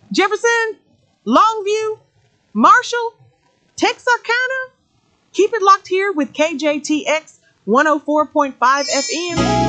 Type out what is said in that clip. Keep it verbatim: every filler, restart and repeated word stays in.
Jefferson, Longview, Marshall, Texarkana. Keep it locked here with K J T X one oh four point five F M.